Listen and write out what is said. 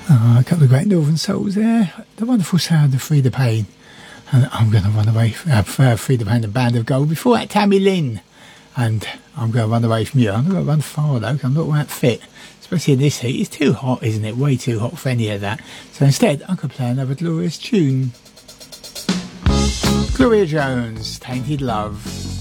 A couple of great Northern souls there. The wonderful sound of Free the Pain. And I'm going to run away from Free the Pain and Band of Gold. Before that, Tammy Lynn. And I'm going to run away from you. I'm going to run far though, 'cause I'm not that fit. Especially in this heat. It's too hot, isn't it? Way too hot for any of that. So instead, I could play another glorious tune. Gloria Jones, Tainted Love.